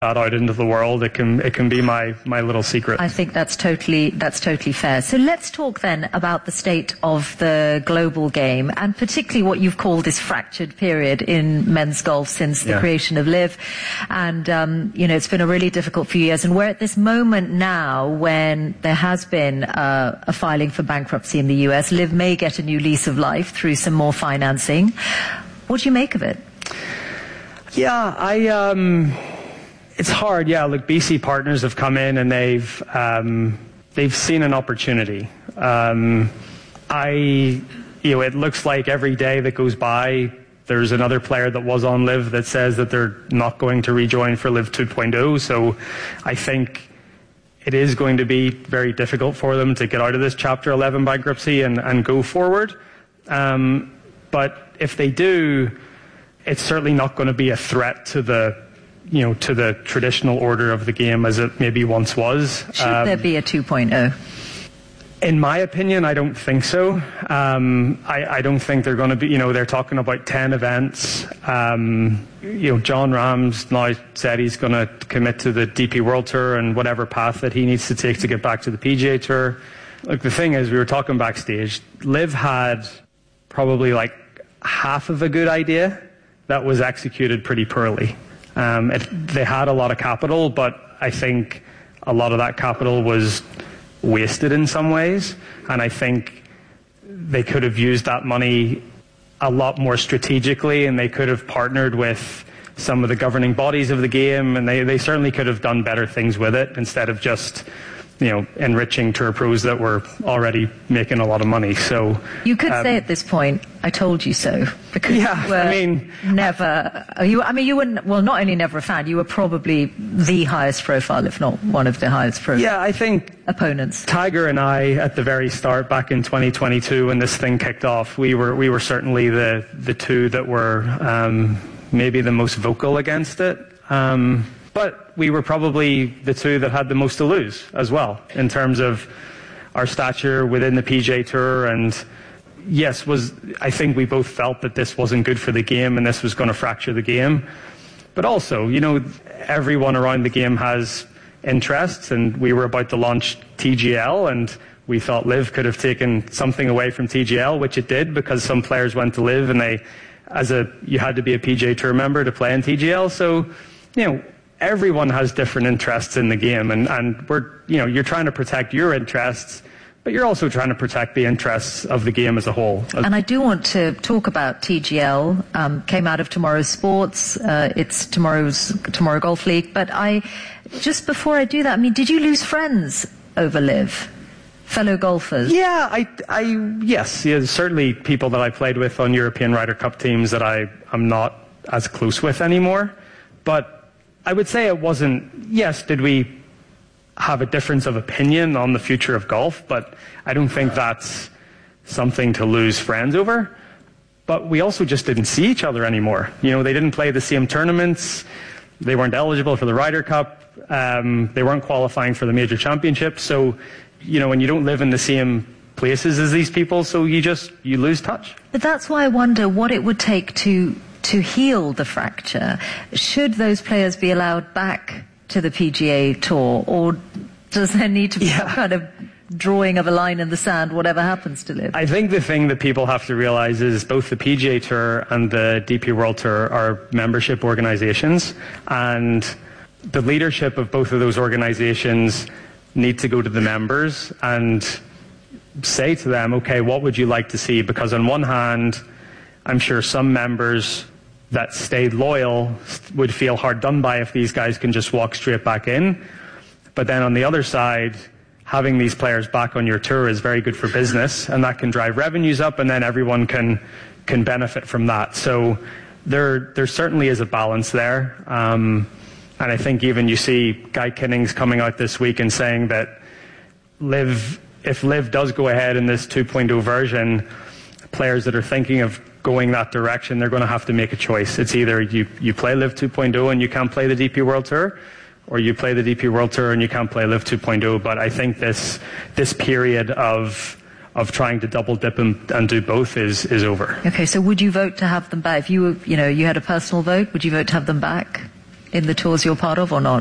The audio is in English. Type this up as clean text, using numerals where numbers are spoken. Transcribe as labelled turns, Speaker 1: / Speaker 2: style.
Speaker 1: that out into the world. It can be my little secret.
Speaker 2: I think that's totally fair. So let's talk then about the state of the global game, and particularly what you've called this fractured period in men's golf since the creation of LIV. And it's been a really difficult few years, and we're at this moment now when there has been a filing for bankruptcy in the US. LIV may get a new lease of life through some more financing. What do you make of it?
Speaker 1: Yeah, it's hard. Yeah, look, BC Partners have come in and they've seen an opportunity. It looks like every day that goes by, there's another player that was on LIV that says that they're not going to rejoin for LIV 2.0. So I think it is going to be very difficult for them to get out of this Chapter 11 bankruptcy and go forward. But if they do, it's certainly not going to be a threat to the traditional order of the game as it maybe once was.
Speaker 2: Should there be a 2.0?
Speaker 1: In my opinion, I don't think so. I don't think they're going to be, they're talking about 10 events. John Rahm's now said he's going to commit to the DP World Tour and whatever path that he needs to take to get back to the PGA Tour. Look, the thing is, we were talking backstage, LIV had probably like half of a good idea that was executed pretty poorly. They had a lot of capital, but I think a lot of that capital was wasted in some ways, and I think they could have used that money a lot more strategically, and they could have partnered with some of the governing bodies of the game, and they certainly could have done better things with it instead of just enriching tour pros that were already making a lot of money. So
Speaker 2: you could say at this point, "I told you so," because you were not only never a fan, you were probably the highest profile, if not one of the highest profile.
Speaker 1: Yeah, I think
Speaker 2: opponents.
Speaker 1: Tiger and I, at the very start, back in 2022, when this thing kicked off, we were certainly the two that were maybe the most vocal against it. But we were probably the two that had the most to lose as well, in terms of our stature within the PGA Tour. And yes, I think we both felt that this wasn't good for the game and this was going to fracture the game. But also, everyone around the game has interests, and we were about to launch TGL, and we thought LIV could have taken something away from TGL, which it did, because some players went to LIV and you had to be a PGA Tour member to play in TGL. So, everyone has different interests in the game, and you're trying to protect your interests, but you're also trying to protect the interests of the game as a whole.
Speaker 2: And I do want to talk about TGL. Came out of Tomorrow Sports. It's Tomorrow Golf League. But just before I do that, did you lose friends over LIV? Fellow golfers?
Speaker 1: Yeah, yes. Yeah, certainly people that I played with on European Ryder Cup teams that I'm not as close with anymore. But I would say it wasn't, yes, did we have a difference of opinion on the future of golf, but I don't think that's something to lose friends over. But we also just didn't see each other anymore. They didn't play the same tournaments. They weren't eligible for the Ryder Cup. They weren't qualifying for the major championships. So, when you don't live in the same places as these people, so you lose touch.
Speaker 2: But that's why I wonder what it would take to heal the fracture. Should those players be allowed back to the PGA Tour, or does there need to be some kind of drawing of a line in the sand, whatever happens to LIV?
Speaker 1: I think the thing that people have to realize is both the PGA Tour and the DP World Tour are membership organizations, and the leadership of both of those organizations need to go to the members and say to them, okay, what would you like to see? Because on one hand, I'm sure some members that stayed loyal would feel hard done by if these guys can just walk straight back in. But then on the other side, having these players back on your tour is very good for business, and that can drive revenues up, and then everyone can benefit from that. So there certainly is a balance there. And I think even you see Guy Kinnings coming out this week and saying that if LIV does go ahead in this 2.0 version, players that are thinking of going that direction, they're going to have to make a choice. It's either you play LIV 2.0 and you can't play the DP World Tour, or you play the DP World Tour and you can't play LIV 2.0. But I think this period of trying to double dip and do both is over.
Speaker 2: Okay, so would you vote to have them back? If you had a personal vote, would you vote to have them back? in the tours you're part of or not?